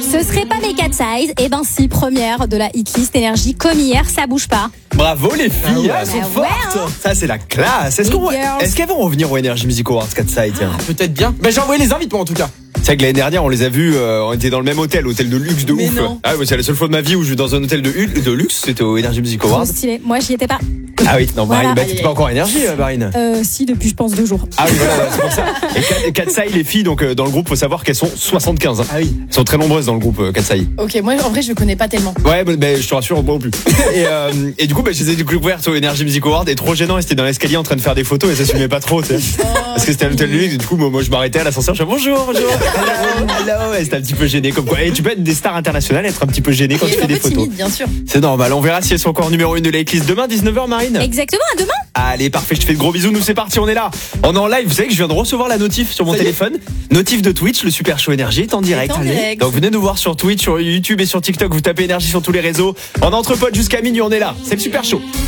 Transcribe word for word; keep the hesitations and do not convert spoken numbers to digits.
Ce serait pas mes quatre size. Eh ben si, première de la hitlist énergie comme hier, ça bouge pas. Bravo les filles, elles sont Bah fortes. ouais, hein. Ça c'est la classe. Est-ce, Les qu'on... girls. Est-ce qu'elles vont revenir au Energy Music Awards quatre side tiens. Peut-être bien. Mais j'ai envoyé les invités en tout cas. C'est vrai que l'année dernière on les a vus, euh, on était dans le même hôtel, hôtel de luxe de Mais ouf. non. Ah ouais, c'est la seule fois de ma vie où je vais dans un hôtel de, hu- de luxe, c'était au Energy Music Trop Awards. stylé. Moi, j'y étais pas. Ah oui, non, Marine, Voilà. bah, t'étais pas encore Énergie, euh, Marine. Euh, si, depuis, je pense, deux jours. Ah oui, voilà, voilà, c'est pour ça. Et Katsai, les filles, donc euh, dans le groupe, faut savoir qu'elles sont soixante-quinze. Hein. Ah oui. Elles sont très nombreuses dans le groupe euh, Katsai. Ok, moi en vrai je connais pas tellement. Ouais, bah, bah, je te rassure, moi non plus. Et, euh, et du coup, bah, je les ai découvertes au Energy Music Award et trop gênant, et c'était dans l'escalier en train de faire des photos et ça s'assumait pas trop, tu sais. Parce que c'était à l'hôtel de luxe, et du coup, moi, moi, je m'arrêtais à l'ascenseur, je fais bonjour, bonjour, hello, hello, et c'était un petit peu gêné comme quoi. Et tu peux être des stars internationales, être un petit peu gêné quand Et tu fais un des peu photos. timide, bien sûr. C'est normal, on verra si elles sont encore numéro une de la hitlist demain, dix-neuf heures, Marine. Exactement, à demain. Allez, parfait, je te fais de gros bisous, nous c'est parti, on est là. On est en live, vous savez que je viens de recevoir la notif sur mon Ça y est. téléphone. Notif de Twitch, le Super Show Énergie est en direct. en direct. Donc venez nous voir sur Twitch, sur YouTube et sur TikTok, vous tapez Énergie sur tous les réseaux. En entre potes jusqu'à minuit, on est là. C'est le Super Show.